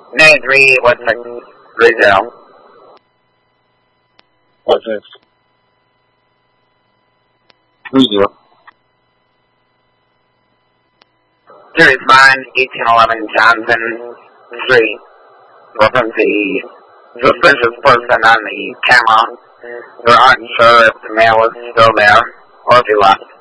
93 was 630. What's this? 30. Jury's fine, 1811 Johnson Street. Reference the suspicious person on the camera. We're unsure if the male is still there or if he left.